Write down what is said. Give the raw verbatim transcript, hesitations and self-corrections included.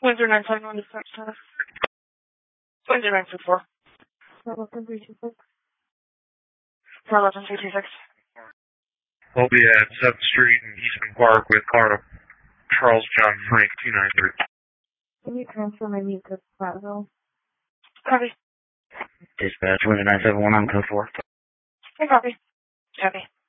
Windsor nine seven one dispatch center. Windsor nine two four. four eleven three two six. four eleven three two six. We'll be at seventh Street and Eastman Park with car Charles John Frank two nine three. Can you transfer my mute to Platteville? Copy. Dispatch, Windsor nine seven one on code four. Hey, copy. Copy.